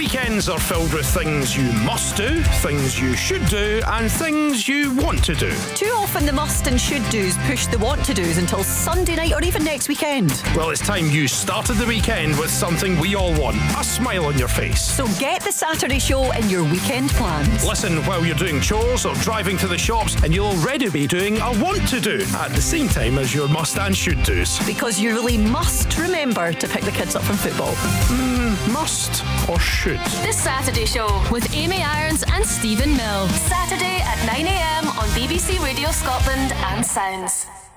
Weekends are filled with things you must do, things you should do, and things you want to do. Too often the must and should do's push the want to do's until Sunday night or even next weekend. Well, it's time you started the weekend with something we all want, a smile on your face. So get the Saturday show in your weekend plans. Listen while you're doing chores or driving to the shops, and you'll already be doing a want to do at the same time as your must and should do's. Because you really must remember to pick the kids up from football. Must or should? The Saturday Show with Amy Irons and Stephen Mill. Saturday at 9 a.m. on BBC Radio Scotland and Sounds.